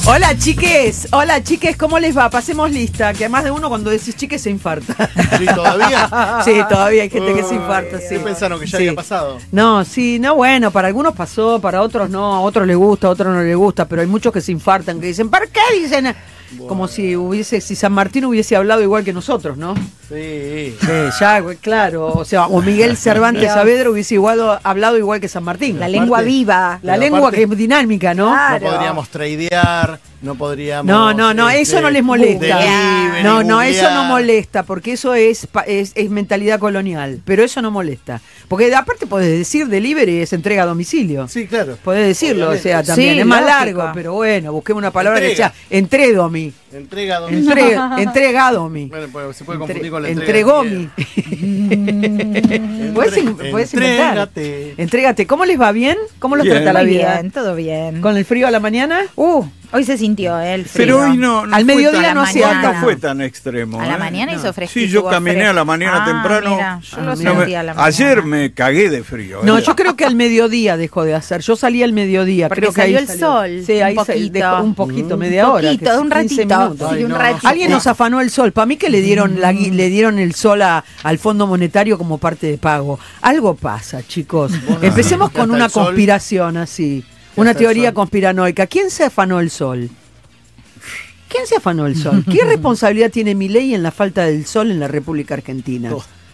Hola chiques, ¿cómo les va? Pasemos lista, que más de uno cuando decís chiques se infarta. ¿Sí, todavía? Sí, todavía hay gente que se infarta, sí. ¿Qué pensaron que ya había pasado? No, sí, no, bueno, para algunos pasó, para otros no, a otros les gusta, a otros no les gusta, pero hay muchos que se infartan, que dicen, ¿para qué dicen? Bueno. Como si San Martín hubiese hablado igual que nosotros, ¿no? Sí. Ya, claro, o sea, o Miguel Cervantes Saavedra hubiese hablado igual que San Martín. La lengua viva. La lengua aparte, que es dinámica, ¿no? Claro. No podríamos tradear, no podríamos... No, eso no les molesta. No, eso no molesta, porque eso es mentalidad colonial, pero eso no molesta. Porque aparte podés decir delivery es entrega a domicilio. Sí, claro. Podés decirlo, o sea, también sí, es más lógico. largo, pero bueno, busquemos una palabra Entrega. que sea entredomi. Entrega a domicilio. Entregadomi. Bueno, pues se puede confundir con la Entregomi. Puedes inventar. Entrégate. ¿Cómo les va? ¿Bien? ¿Cómo los trata la Muy vida? bien, todo bien. ¿Con el frío a la mañana? Hoy se sintió el frío. Pero hoy no Al mediodía no hacía hacía no fue tan extremo. A la mañana hizo fresquito. Sí, yo caminé a la mañana temprano. Mira, yo lo mira. sentí a la mañana. Ayer me cagué de frío. No, yo creo que al mediodía dejó de hacer. Yo salí al mediodía. Porque creo que salió ahí el sol, Sí, ahí un poquito. dejó un poquito, media hora. Poquito, que un 15 ratito. minutos. Sí, un no. ratito. Alguien nos afanó el sol. Para mí que le dieron le dieron el sol al Fondo Monetario como parte de pago. Algo pasa, chicos. Empecemos con una conspiración así. Una teoría conspiranoica. ¿Quién se afanó el sol? ¿Quién se afanó el sol? ¿Qué responsabilidad tiene Milei en la falta del sol en la República Argentina?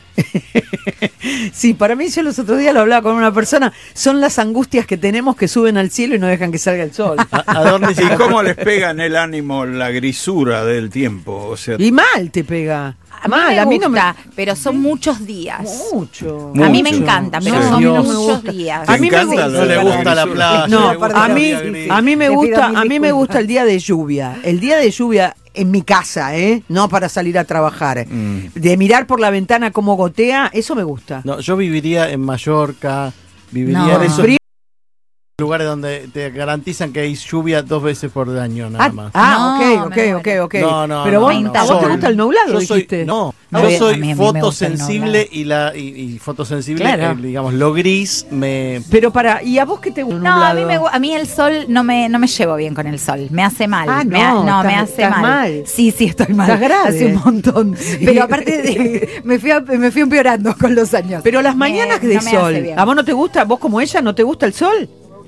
Sí, para mí, yo los otros días lo hablaba con una persona, son las angustias que tenemos que suben al cielo y no dejan que salga el sol. ¿A dónde ¿Y cómo les pega en el ánimo la grisura del tiempo? O sea, Y mal te pega. A mí no me gusta, pero son muchos días. Mucho. A mí me encanta, Sí. son Dios. muchos días. ¿Te A mí me encanta gusta. No le gusta la playa. No, le gusta a la mí, vida gris. a mí me Le pido gusta, mil a mí me disculpas. gusta el día de lluvia. El día de lluvia en mi casa, no para salir a trabajar. De mirar por la ventana cómo gotea, eso me gusta. No, yo viviría en Mallorca, viviría No. en esos Frío. lugares donde te garantizan que hay lluvia 2 veces por año nada más. Ah, No, ok. me muero. Pero no, vos, no. ¿a vos te Sol. gusta el nublado, Yo soy, dijiste? no, No, yo a soy mí me gusta el fotosensible y fotosensible, Claro. digamos, lo gris me... Pero ¿y a vos qué te gusta el No, nublado? a mí el sol no me llevo bien con el sol, me hace mal. Ah, me estás- hace estás mal. Sí, estoy mal. Estás grave. Hace un montón. Pero aparte me fui empeorando con los años. Pero las mañanas de no me hace sol, bien. ¿a vos no te gusta? ¿Vos como ella no te gusta el sol?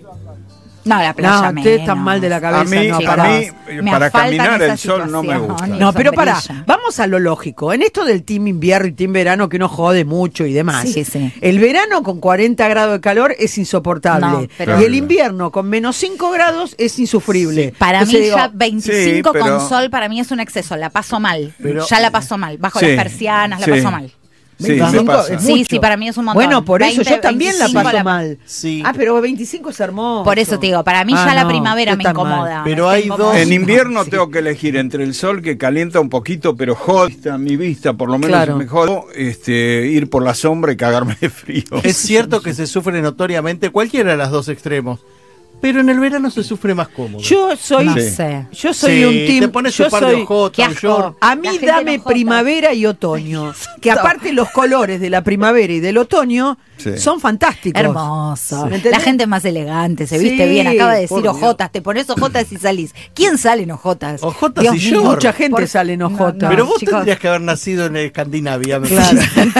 No, la playa No, ustedes están menos. mal de la a cabeza. mí, no, chicos. pará. Me para afaltan caminar el esas sol no me situaciones. gusta. No, pero pará, sombrilla. vamos a lo lógico. En esto del team invierno y team verano, que uno jode mucho y demás. Sí. El verano con 40 grados de calor es insoportable. No, pero- Y el invierno con menos 5 grados es insufrible. Para Entonces mí digo, ya 25 Sí, pero- con sol para mí es un exceso, la paso mal. Pero- Ya la paso mal, bajo Sí, las persianas, la sí. paso mal. Sí, me 25 pasa. es Sí, mucho. sí, para mí es un montón. Bueno, por eso 20, yo también la 25 paso mal. Sí. Ah, pero 25 es hermoso. Por eso te digo, para mí Ah, ya la no, primavera tú me estás mal. incomoda. Pero me hay incomoda. dos- En invierno Sí. tengo que elegir entre el sol que calienta un poquito, pero jode mi vista, por lo menos Claro. me jodo, ir por la sombra y cagarme de frío. Es cierto que se sufre notoriamente cualquiera de los dos extremos, pero en el verano se sufre más cómodo. Yo soy, No Sí. sé. yo soy Sí, un team. te pones yo un par soy, de ojotas, qué un asco. short. A La mí gente dame enojota. primavera y otoño. Que aparte los colores de la primavera y del otoño Sí. son fantásticos. Hermoso. ¿Me entendés? La gente es más elegante, se Sí, viste bien. Acaba de por decir Dios. ojotas, te pones ojotas y salís. ¿Quién sale en ojotas? Ojotas Dios y mío. short. Mucha gente Por- sale en No, ojota. no. Pero vos chicos. tendrías que haber nacido en Escandinavia, me Claro.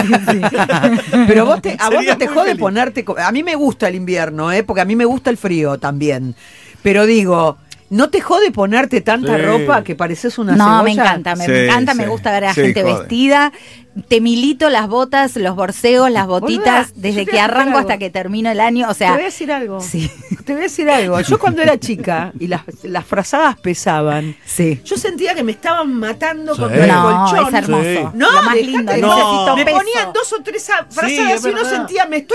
parece. Pero a vos Sería no te muy jode feliz. ponerte. A mí me gusta el invierno, porque a mí me gusta el frío también. Pero digo, ¿no te jode ponerte tanta Sí. ropa que pareces una No, cebolla? me encanta, Sí, me sí. gusta ver a la Sí, gente jode. vestida. Te milito las botas, los borseos, las botitas, Boluda, desde yo te que voy a arranco contar hasta algo. que termino el año. O Te sea, voy a decir algo. sí. Te voy a decir algo. Yo cuando era chica y las frazadas pesaban, Sí. yo sentía que me estaban matando Sí. contra el No, colchón. es hermoso. Sí. No, Lo más dejate lindo. de- No. Necesito me peso. ponían 2 o 3 frazadas Sí, es y uno verdad. sentía, me estoy